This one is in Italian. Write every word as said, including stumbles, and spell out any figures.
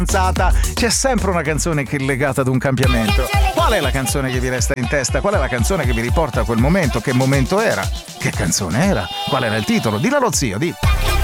fidanzata, c'è sempre una canzone che è legata ad un cambiamento. Qual è la canzone che vi resta in testa? Qual è la canzone che vi riporta a quel momento? Che momento era? Che canzone era? Qual era il titolo? Dillo allo zio, di.